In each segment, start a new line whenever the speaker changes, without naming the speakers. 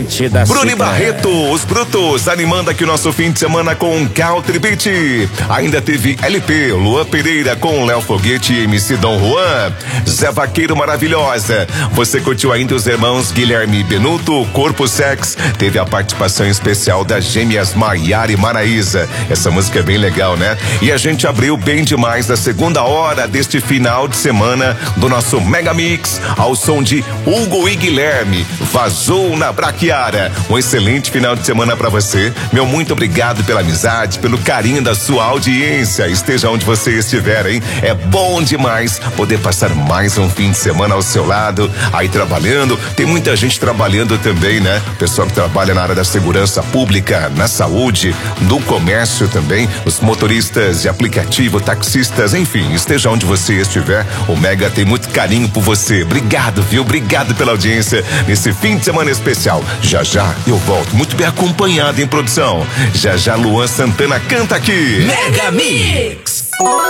gerente da
Bruno Barreto, os Brutos, animando aqui o nosso fim de semana com um Country Beat. Ainda teve LP, Luan Pereira com Léo Foguete e MC Dom Juan. Zé Vaqueiro Maravilhosa. Você curtiu ainda os irmãos Guilherme Benuto, Corpo Sex. Teve a participação especial das gêmeas Maiara e Maraísa. Essa música é bem legal, né? E a gente abriu bem demais a segunda hora deste final de semana do nosso Mega Mix ao som de Hugo e Guilherme. Vazou na Braquiara. Um excelente final de semana pra você. Meu muito obrigado pela amizade, pelo carinho da sua audiência. Esteja onde você estiver, hein? É bom demais poder passar mais um fim de semana ao seu lado, aí trabalhando. Tem muita gente trabalhando também, né? Pessoal que trabalha na área da segurança pública, na saúde, no comércio também, os motoristas de aplicativo, taxistas, enfim, esteja onde você estiver, o Mega tem muito carinho por você. Obrigado, viu? Obrigado pela audiência nesse fim de semana especial. Já já eu volto, muito bem acompanhado em produção. Já já Luan Santana canta aqui.
Mega Mix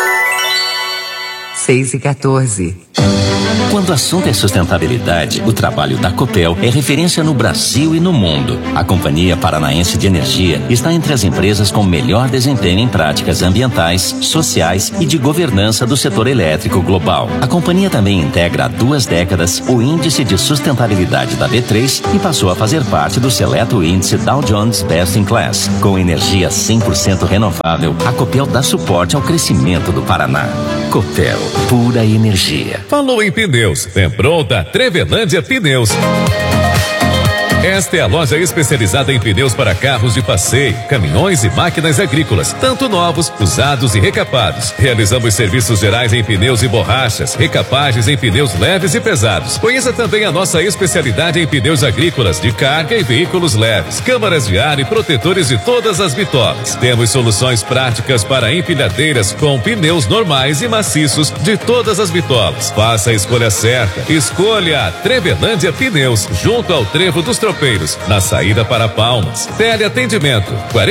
6h14.
Quando o assunto é sustentabilidade, o trabalho da Copel é referência no Brasil e no mundo. A Companhia Paranaense de Energia está entre as empresas com melhor desempenho em práticas ambientais, sociais e de governança do setor elétrico global. A companhia também integra há 2 décadas o Índice de Sustentabilidade da B3 e passou a fazer parte do seleto índice Dow Jones Best in Class. Com energia 100% renovável, a Copel dá suporte ao crescimento do Paraná. Copel, pura energia.
Falou em pneus, vem pronta Trevelândia Pneus. Esta é a loja especializada em pneus para carros de passeio, caminhões e máquinas agrícolas, tanto novos, usados e recapados. Realizamos serviços gerais em pneus e borrachas, recapagens em pneus leves e pesados. Conheça também a nossa especialidade em pneus agrícolas, de carga e veículos leves, câmaras de ar e protetores de todas as bitolas. Temos soluções práticas para empilhadeiras com pneus normais e maciços de todas as bitolas. Faça a escolha certa. Escolha a Trevelândia Pneus, junto ao Trevo dos Tropeiros, na saída para Palmas. Teleatendimento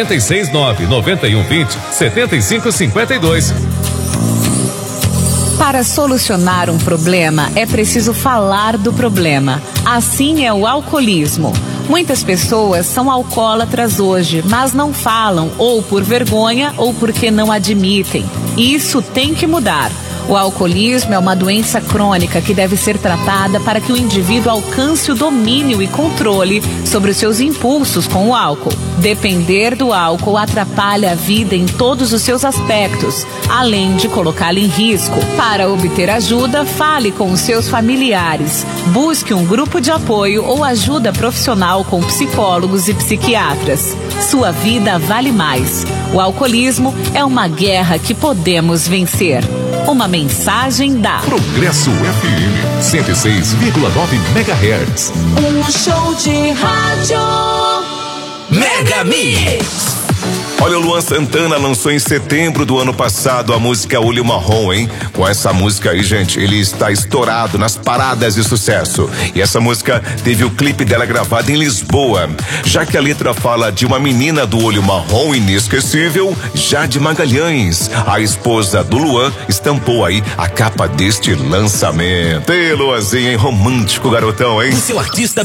469-9120-7552.
Para solucionar um problema, é preciso falar do problema. Assim é o alcoolismo. Muitas pessoas são alcoólatras hoje, mas não falam, ou por vergonha, ou porque não admitem. Isso tem que mudar. O alcoolismo é uma doença crônica que deve ser tratada para que o indivíduo alcance o domínio e controle sobre os seus impulsos com o álcool. Depender do álcool atrapalha a vida em todos os seus aspectos, além de colocá-lo em risco. Para obter ajuda, fale com os seus familiares. Busque um grupo de apoio ou ajuda profissional com psicólogos e psiquiatras. Sua vida vale mais. O alcoolismo é uma guerra que podemos vencer. Uma mensagem da
Progresso FM 106,9 MHz.
Um show de rádio Mega Mix.
Olha, o Luan Santana lançou em setembro do ano passado a música Olho Marrom, hein? Com essa música aí, gente, ele está estourado nas paradas de sucesso. E essa música teve o clipe dela gravado em Lisboa. Já que a letra fala de uma menina do olho marrom inesquecível, Jade Magalhães, a esposa do Luan, estampou aí a capa deste lançamento. Ei, Luanzinho, hein? Romântico garotão, hein?
O seu artista